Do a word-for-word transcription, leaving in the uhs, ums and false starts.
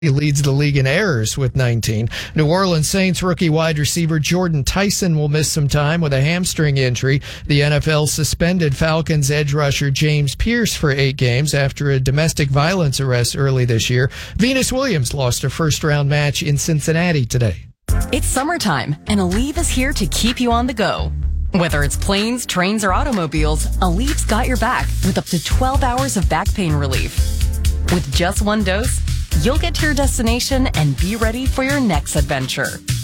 He leads the league in errors with nineteen. New Orleans Saints rookie wide receiver Jordan Tyson will miss some time with a hamstring injury. The N F L suspended Falcons edge rusher James Pierce for eight games after a domestic violence arrest early this year. Venus Williams lost her first-round match in Cincinnati today. It's summertime, and Aleve is here to keep you on the go. Whether it's planes, trains, or automobiles, Aleve's got your back with up to twelve hours of back pain relief. With just one dose, you'll get to your destination and be ready for your next adventure.